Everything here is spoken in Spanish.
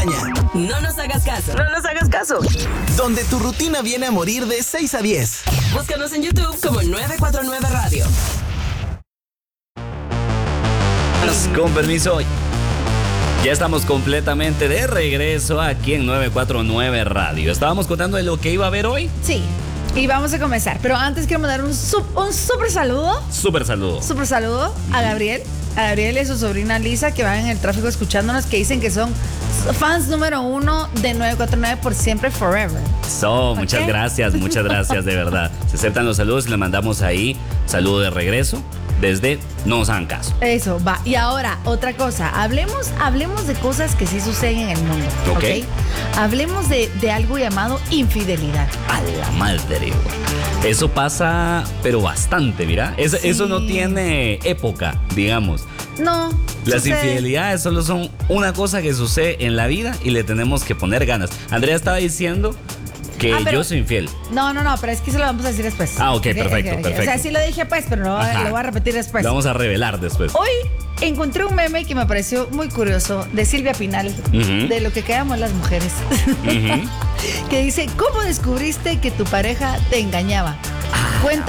No nos hagas caso. No nos hagas caso. Donde tu rutina viene a morir de 6 a 10. Búscanos en YouTube como 949 Radio. Con permiso, ya estamos completamente de regreso aquí en 949 Radio. Estábamos contando de lo que iba a haber hoy. Sí, y vamos a comenzar. Pero antes quiero mandar un súper saludo. Súper saludo. Súper saludo a Gabriel. A Gabriel y su sobrina Lisa, que van en el tráfico escuchándonos, que dicen que son fans número 1 de 949 por siempre, forever. Muchas gracias, de verdad. Se aceptan los saludos y le mandamos ahí saludo de regreso desde No nos hagan caso. Eso, va. Y ahora, otra cosa. Hablemos de cosas que sí suceden en el mundo. Ok. Hablemos de algo llamado infidelidad. A la madre. Eso pasa, pero bastante, mira. Eso no tiene época, digamos. No. Las sucede. infidelidades solo son una cosa que sucede en la vida y le tenemos que poner ganas. Andrea estaba diciendo que yo soy infiel. No, pero es que se lo vamos a decir después. Ok, perfecto. O sea, sí lo dije pues, pero lo voy a repetir después. Lo vamos a revelar después. Hoy encontré un meme que me pareció muy curioso de Silvia Pinal, de lo que quedamos las mujeres, que dice: ¿cómo descubriste que tu pareja te engañaba? Cuenta